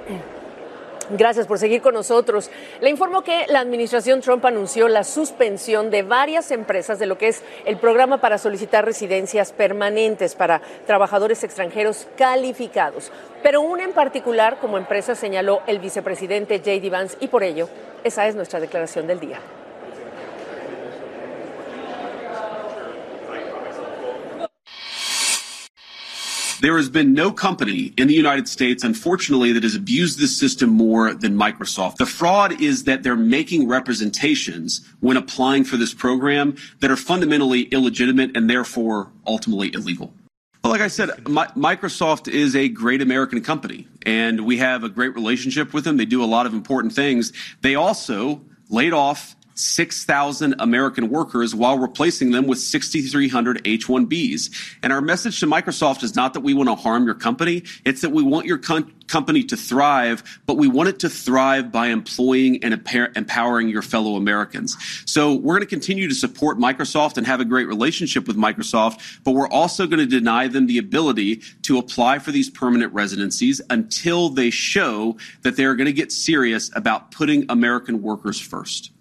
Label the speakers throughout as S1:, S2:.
S1: Gracias por seguir con nosotros. Le informo que la administración Trump anunció la suspensión de varias empresas de lo que es el programa para solicitar residencias permanentes para trabajadores extranjeros calificados. Pero una en particular como empresa señaló el vicepresidente J.D. Vance y por ello esa es nuestra declaración del día.
S2: There has been no company in the United States, unfortunately, that has abused this system more than Microsoft. The fraud is that they're making representations when applying for this program that are fundamentally illegitimate and therefore ultimately illegal. Well, like I said, Microsoft is a great American company, and we have a great relationship with them. They do a lot of important things. They also laid off 6,000 American workers while replacing them with 6,300 H-1Bs. And our message to Microsoft is not that we want to harm your company. It's that we want your company to thrive, but we want it to thrive by employing and empowering your fellow Americans. So we're going to continue to support Microsoft and have a great relationship with Microsoft, but we're also going to deny them the ability to apply for these permanent residencies until they show that they're going to get serious about putting American workers first.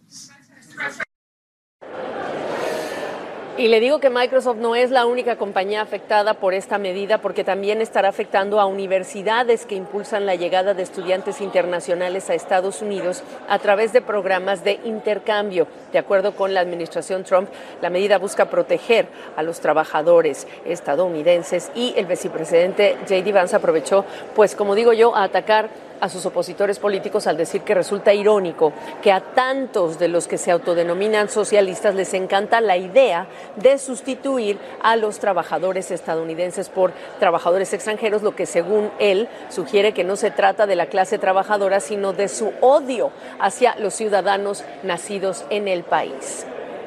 S1: Y le digo que Microsoft no es la única compañía afectada por esta medida porque también estará afectando a universidades que impulsan la llegada de estudiantes internacionales a Estados Unidos a través de programas de intercambio. De acuerdo con la administración Trump, la medida busca proteger a los trabajadores estadounidenses y el vicepresidente J.D. Vance aprovechó, pues como digo yo, a atacar a sus opositores políticos al decir que resulta irónico que a tantos de los que se autodenominan socialistas les encanta la idea de sustituir a los trabajadores estadounidenses por trabajadores extranjeros, lo que según él sugiere que no se trata de la clase trabajadora, sino de su odio hacia los ciudadanos nacidos en el país.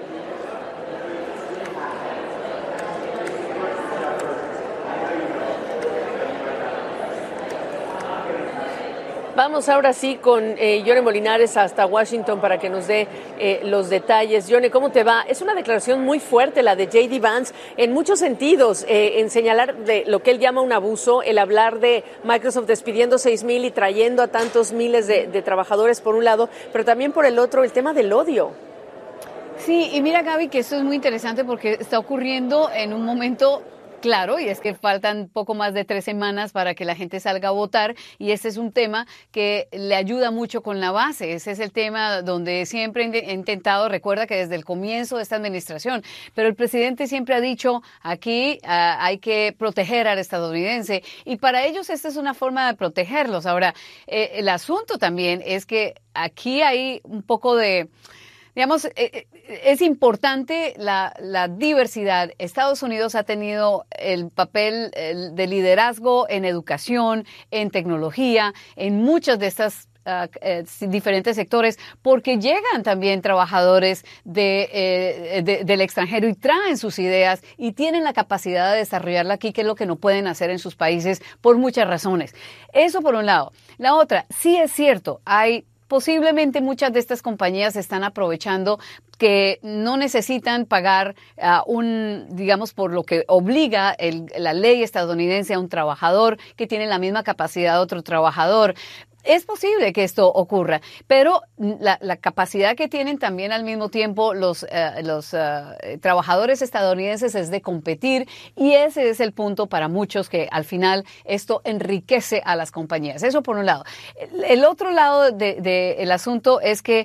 S1: Vamos ahora sí con Yone Molinares hasta Washington para que nos dé los detalles. Yone, ¿cómo te va? Es una declaración muy fuerte la de J.D. Vance en muchos sentidos, en señalar de lo que él llama un abuso, el hablar de Microsoft despidiendo 6,000 y trayendo a tantos miles de trabajadores por un lado, pero también por el otro el tema del odio.
S3: Sí, y mira, Gaby, que esto es muy interesante porque está ocurriendo en un momento claro, y es que faltan poco más de 3 semanas para que la gente salga a votar y este es un tema que le ayuda mucho con la base. Ese es el tema donde siempre he intentado, recuerda que desde el comienzo de esta administración, pero el presidente siempre ha dicho aquí hay que proteger al estadounidense y para ellos esta es una forma de protegerlos. Ahora, el asunto también es que aquí hay un poco de... Digamos, es importante la diversidad. Estados Unidos ha tenido el papel de liderazgo en educación, en tecnología, en muchas de estas diferentes sectores, porque llegan también trabajadores del extranjero y traen sus ideas y tienen la capacidad de desarrollarla aquí, que es lo que no pueden hacer en sus países por muchas razones. Eso por un lado. La otra, sí es cierto, posiblemente muchas de estas compañías están aprovechando que no necesitan pagar digamos, por lo que obliga la ley estadounidense a un trabajador que tiene la misma capacidad de otro trabajador. Es posible que esto ocurra, pero la capacidad que tienen también al mismo tiempo los trabajadores estadounidenses es de competir y ese es el punto para muchos que al final esto enriquece a las compañías. Eso por un lado. El otro lado del asunto es que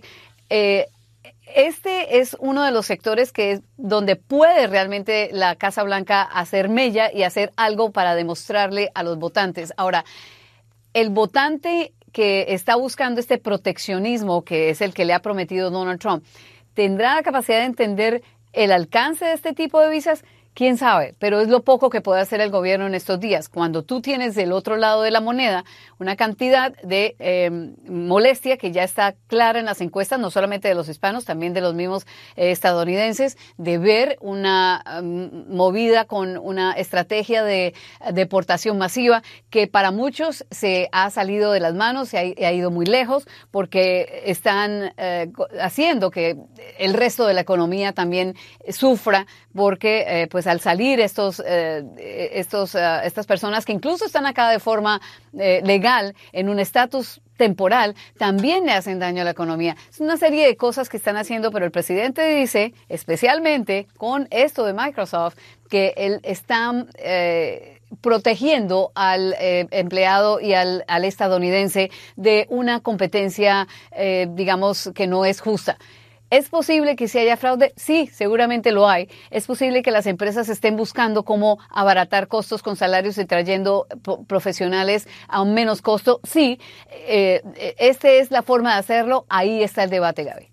S3: este es uno de los sectores donde puede realmente la Casa Blanca hacer mella y hacer algo para demostrarle a los votantes. Ahora, el votante que está buscando este proteccionismo, que es el que le ha prometido Donald Trump, ¿tendrá la capacidad de entender el alcance de este tipo de visas? ¿Quién sabe? Pero es lo poco que puede hacer el gobierno en estos días. Cuando tú tienes del otro lado de la moneda una cantidad de molestia que ya está clara en las encuestas, no solamente de los hispanos, también de los mismos estadounidenses, de ver una movida con una estrategia de deportación masiva que para muchos se ha salido de las manos, se ha ido muy lejos, porque están haciendo que el resto de la economía también sufra, porque pues pues al salir estas personas que incluso están acá de forma legal en un estatus temporal, también le hacen daño a la economía. Es una serie de cosas que están haciendo, pero el presidente dice, especialmente con esto de Microsoft, que él está protegiendo al empleado y al estadounidense de una competencia, digamos, que no es justa. ¿Es posible que si haya fraude? Sí, seguramente lo hay. ¿Es posible que las empresas estén buscando cómo abaratar costos con salarios y trayendo profesionales a un menos costo? Sí, esta es la forma de hacerlo. Ahí está el debate, Gaby.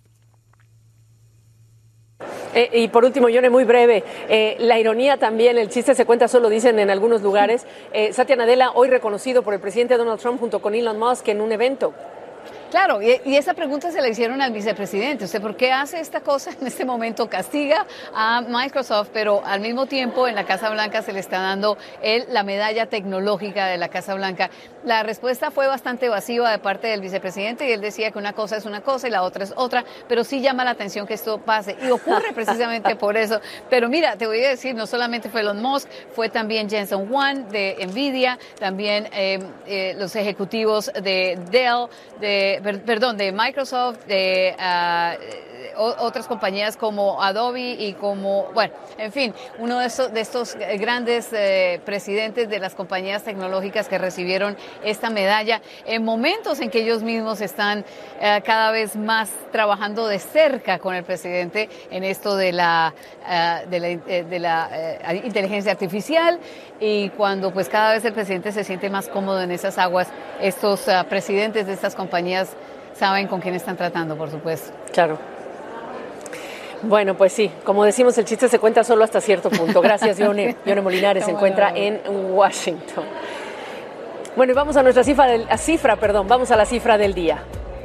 S1: Y por último, Yone, muy breve, la ironía también, el chiste se cuenta solo, dicen en algunos lugares. Satya Nadella, hoy reconocido por el presidente Donald Trump junto con Elon Musk en un evento.
S3: Claro, y esa pregunta se la hicieron al vicepresidente. ¿Usted por qué hace esta cosa en este momento? Castiga a Microsoft, pero al mismo tiempo en la Casa Blanca se le está dando la medalla tecnológica de la Casa Blanca. La respuesta fue bastante evasiva de parte del vicepresidente y él decía que una cosa es una cosa y la otra es otra, pero sí llama la atención que esto pase y ocurre precisamente por eso. Pero mira, te voy a decir, no solamente fue Elon Musk, fue también Jensen Huang de Nvidia, también los ejecutivos de Dell, de Microsoft, de otras compañías como Adobe y como, bueno, en fin, uno de estos grandes presidentes de las compañías tecnológicas que recibieron esta medalla en momentos en que ellos mismos están cada vez más trabajando de cerca con el presidente en esto de la inteligencia artificial, y cuando pues cada vez el presidente se siente más cómodo en esas aguas, estos presidentes de estas compañías saben con quién están tratando, por supuesto.
S1: Claro. Bueno, pues sí, como decimos, el chiste se cuenta solo hasta cierto punto. Gracias, Yone. Yone Molinares se encuentra en Washington. Bueno, y vamos a nuestra vamos a la cifra del día.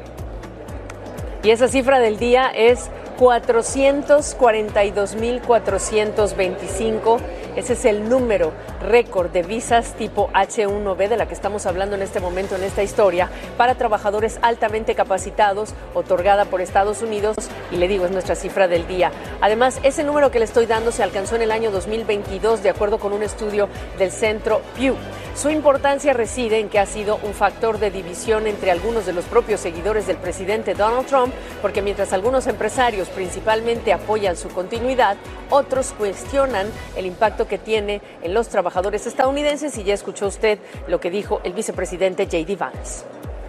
S1: Y esa cifra del día es 442.425. Ese es el número récord de visas tipo H-1B de la que estamos hablando en este momento en esta historia para trabajadores altamente capacitados, otorgada por Estados Unidos, y le digo, es nuestra cifra del día. Además, ese número que le estoy dando se alcanzó en el año 2022 de acuerdo con un estudio del Centro Pew. Su importancia reside en que ha sido un factor de división entre algunos de los propios seguidores del presidente Donald Trump, porque mientras algunos empresarios principalmente apoyan su continuidad, otros cuestionan el impacto que tiene en los trabajadores estadounidenses, y ya escuchó usted lo que dijo el vicepresidente J.D. Vance.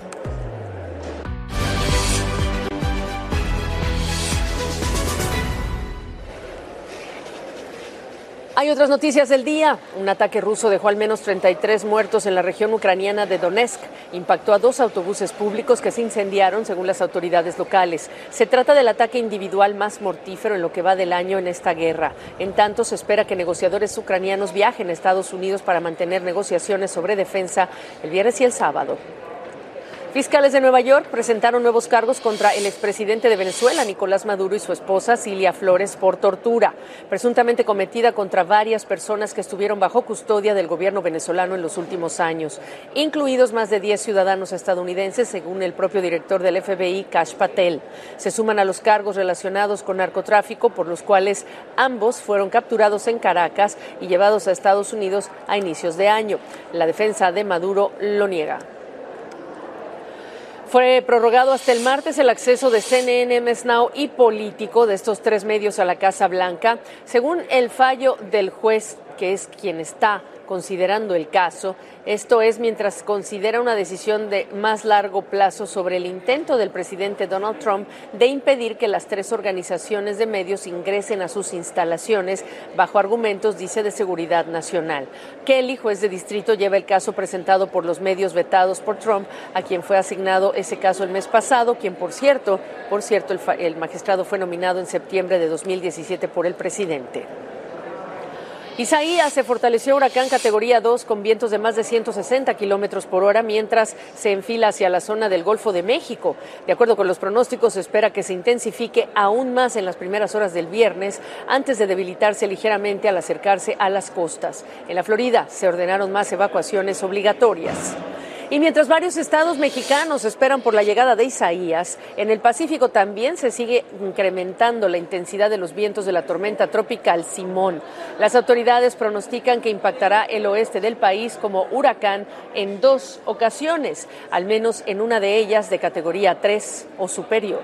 S1: Hay otras noticias del día. Un ataque ruso dejó al menos 33 muertos en la región ucraniana de Donetsk. Impactó a 2 autobuses públicos que se incendiaron, según las autoridades locales. Se trata del ataque individual más mortífero en lo que va del año en esta guerra. En tanto, se espera que negociadores ucranianos viajen a Estados Unidos para mantener negociaciones sobre defensa el viernes y el sábado. Fiscales de Nueva York presentaron nuevos cargos contra el expresidente de Venezuela, Nicolás Maduro, y su esposa, Cilia Flores, por tortura, presuntamente cometida contra varias personas que estuvieron bajo custodia del gobierno venezolano en los últimos años, incluidos más de 10 ciudadanos estadounidenses, según el propio director del FBI, Kash Patel. Se suman a los cargos relacionados con narcotráfico, por los cuales ambos fueron capturados en Caracas y llevados a Estados Unidos a inicios de año. La defensa de Maduro lo niega. Fue prorrogado hasta el martes el acceso de CNN, MS Now y Político, de estos 3 medios, a la Casa Blanca. Según el fallo del juez, que es quien está considerando el caso, esto es mientras considera una decisión de más largo plazo sobre el intento del presidente Donald Trump de impedir que las 3 organizaciones de medios ingresen a sus instalaciones bajo argumentos, dice, de seguridad nacional. Kelly, juez de distrito, lleva el caso presentado por los medios vetados por Trump, a quien fue asignado ese caso el mes pasado, quien, por cierto, el magistrado fue nominado en septiembre de 2017 por el presidente. Isaías se fortaleció huracán categoría 2 con vientos de más de 160 kilómetros por hora mientras se enfila hacia la zona del Golfo de México. De acuerdo con los pronósticos, se espera que se intensifique aún más en las primeras horas del viernes antes de debilitarse ligeramente al acercarse a las costas. En la Florida se ordenaron más evacuaciones obligatorias. Y mientras varios estados mexicanos esperan por la llegada de Isaías, en el Pacífico también se sigue incrementando la intensidad de los vientos de la tormenta tropical Simón. Las autoridades pronostican que impactará el oeste del país como huracán en 2 ocasiones, al menos en una de ellas de categoría 3 o superior.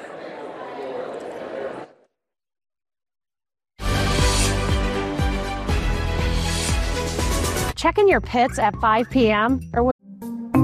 S4: Check in your pits at 5 p.m. or